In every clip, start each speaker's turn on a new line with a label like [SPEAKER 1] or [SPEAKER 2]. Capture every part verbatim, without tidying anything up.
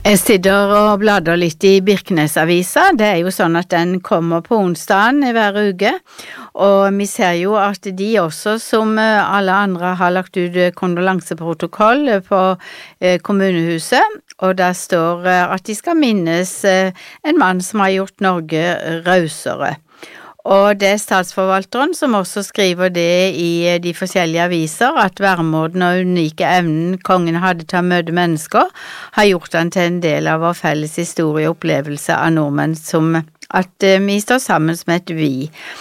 [SPEAKER 1] Jeg sitter og bladrer litt i Birkenes-avisa. Det er jo sånn at den kommer på onsdagen hver uke, og vi ser jo at de også, som alle andre, har lagt ut kondolanseprotokoll på kommunehuset, og der står at de skal minnes en mann som har gjort Norge rausere. Og det er statsforvalteren som også skriver det i de forskjellige aviser, at væremåten og unike evnen kongen hadde til å møte mennesker, har gjort han til en del av vår felles historie og opplevelse av nordmenn, som at vi står sammen som et vi.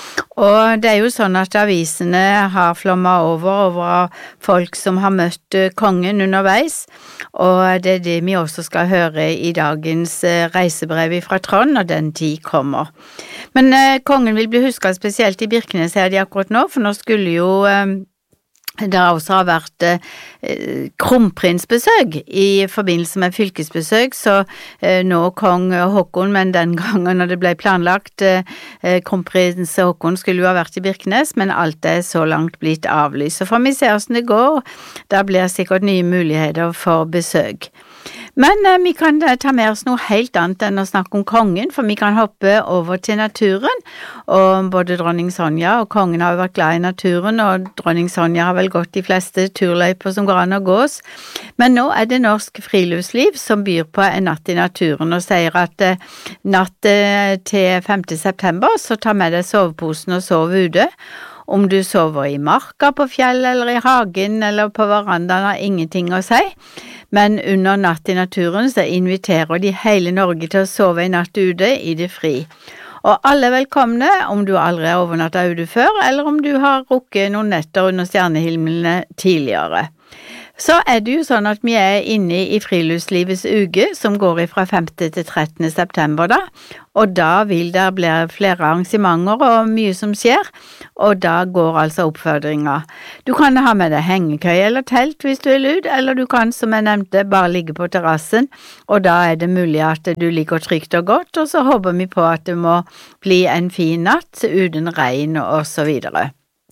[SPEAKER 1] Og det er jo sånn at avisene har flommet over over folk som har møtt kongen underveis, og det er det vi også skal høre i dagens reisebrev fra Trond, når den tid kommer. Men eh, kongen vil bli husket spesielt i Birkenes her de akkurat nå, for nå skulle jo eh, det også har vært eh, kronprinsbesøk i forbindelse med fylkesbesøk, så eh, nå kong Håkon, men den gangen når det ble planlagt, eh, kronprins Håkon skulle jo ha vært i Birkenes, men alt er så langt blitt avlyst. Så får vi se hvordan det går, der blir sikkert nye muligheter for besøk. Men eh, vi kan ta med oss noe helt annet enn å snakke om kongen, for vi kan hoppe over til naturen, og både dronning Sonja og kongen har jo vært glad i naturen, og dronning Sonja har vel gått de fleste turløyper som går an å gås. Men nå er det Norsk Friluftsliv som byr på en natt i naturen, og sier at eh, natt eh, til femte september så ta med deg soveposen og sov ute. Om du sover i marka, på fjell eller i hagen eller på verandaen har ingenting å si. Men under natt i naturen så inviterer de hele Norge til å sove en natt ute i det fri. Og alle er velkomne om du aldri har overnattet ute før, eller om du har rukket noen netter under stjernehimmelen tidligere. Så er det jo sånn at vi er inne i friluftslivets uke, som går fra femte til trettende september da, og da vil det bli flere arrangementer og mye som skjer, og da går altså oppfordringer. Du kan ha med deg hengekøy eller telt hvis du vil ut, eller du kan, som jeg nevnte, bare ligge på terrassen, og da er det mulig at du ligger trygt og godt, og så håper vi på at det må bli en fin natt uten regn og så videre.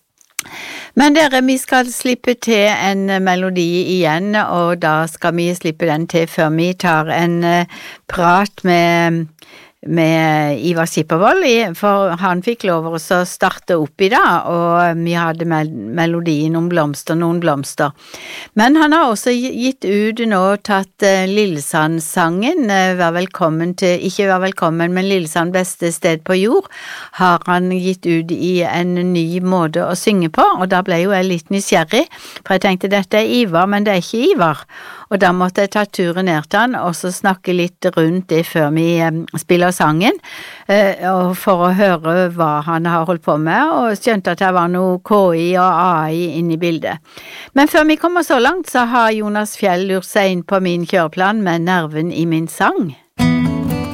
[SPEAKER 1] Men dere, vi skal slippe til en melodi igjen, og da skal vi slippe den til før vi tar en prat med med Ivar Skippervold, for han fikk lov å starte opp i dag, og vi hadde melodien om blomster, noen blomster. Men han har også gitt ut nå, tatt Lillesand-sangen, Vær velkommen til, ikke Vær velkommen, men Lillesand beste sted på jord, har han gitt ut i en ny måte å synge på, og da ble jo jeg litt nysgjerrig, for jeg tenkte dette er Ivar, men det er ikke Ivar. Og da måtte jeg ta turen ned til han, og så snakke litt rundt det før vi spiller sangen, og for å høre hva han har holdt på med, og skjønte at det var noe K I og A I inne i bildet. Men før vi kommer så langt, så har Jonas Fjell lurt seg inn på min kjøreplan med Nerven i min sang.